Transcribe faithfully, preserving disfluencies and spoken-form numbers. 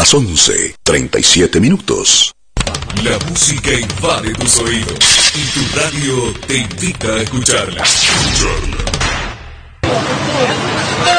las once, treinta y siete minutos. La música invade tus oídos y tu radio te invita a escucharla. Escucharla.